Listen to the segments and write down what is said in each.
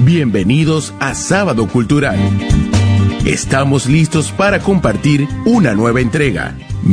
Bienvenidos a Sábado Cultural. Estamos listos para compartir una nueva entrega.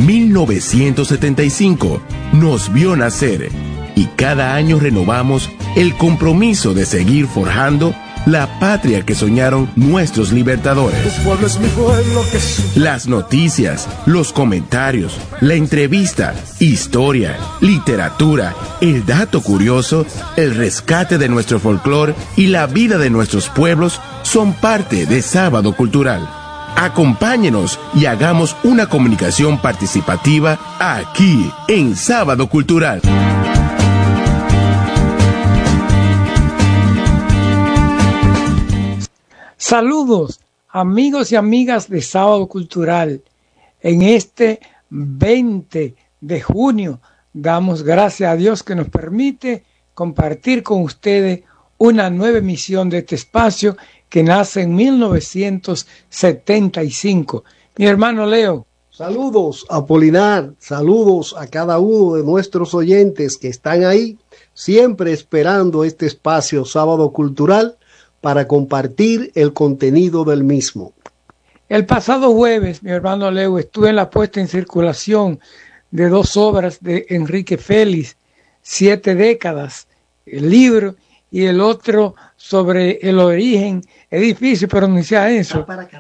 1975 nos vio nacer y cada año renovamos el compromiso de seguir forjando la patria que soñaron nuestros libertadores. Las noticias, los comentarios, la entrevista, historia, literatura, el dato curioso, el rescate de nuestro folclore y la vida de nuestros pueblos son parte de Sábado Cultural. Acompáñenos y hagamos una comunicación participativa aquí en Sábado Cultural. Saludos, amigos y amigas de Sábado Cultural. En este 20 de junio damos gracias a Dios que nos permite compartir con ustedes una nueva emisión de este espacio que nace en 1975. Mi hermano Leo. Saludos, Apolinar, saludos a cada uno de nuestros oyentes que están ahí, siempre esperando este espacio Sábado Cultural para compartir el contenido del mismo. El pasado jueves, mi hermano Leo, estuve en la puesta en circulación de dos obras de Enrique Félix, 7 décadas, el libro, y el otro sobre el origen. Es difícil pronunciar eso.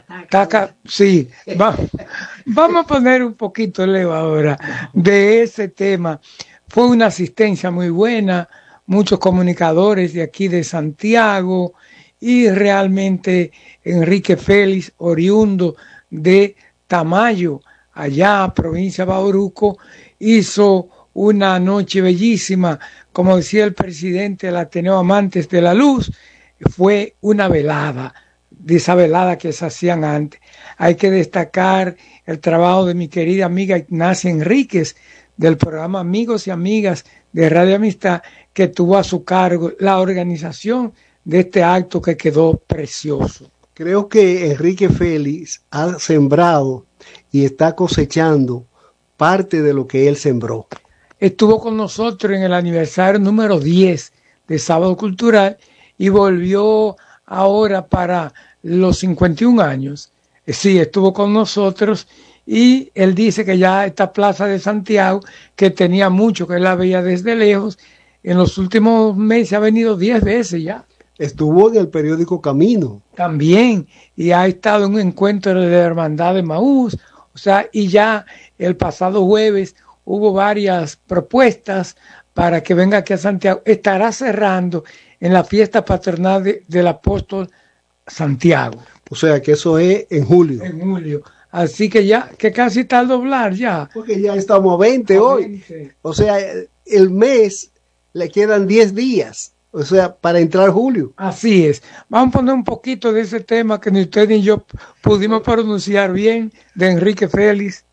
Sí, vamos a poner un poquito, Leo, ahora, de ese tema. Fue una asistencia muy buena, muchos comunicadores de aquí de Santiago, y realmente Enrique Félix, oriundo de Tamayo, allá, provincia de Bauruco, hizo una noche bellísima, como decía el presidente del Ateneo Amantes de la Luz, fue una velada, de esa velada que se hacían antes. Hay que destacar el trabajo de mi querida amiga Ignacia Enríquez, del programa Amigos y Amigas de Radio Amistad, que tuvo a su cargo la organización de este acto que quedó precioso. Creo que Enrique Félix ha sembrado y está cosechando parte de lo que él sembró. Estuvo con nosotros en el aniversario número 10 de Sábado Cultural y volvió ahora para los 51 años. Sí, estuvo con nosotros y él dice que ya esta plaza de Santiago, que tenía mucho, que él la veía desde lejos, en los últimos meses ha venido 10 veces ya. Estuvo en el periódico Camino. También, y ha estado en un encuentro de la Hermandad de Maús, o sea, y ya el pasado jueves hubo varias propuestas para que venga aquí a Santiago. Estará cerrando en la fiesta patronal del apóstol Santiago. O sea, que eso es en julio. En julio. Así que ya, que casi está al doblar ya. Porque ya estamos a 20 hoy. 20. O sea, el mes le quedan 10 días. O sea, para entrar julio. Así es. Vamos a poner un poquito de ese tema que ni usted ni yo pudimos pronunciar bien, de Enrique Félix.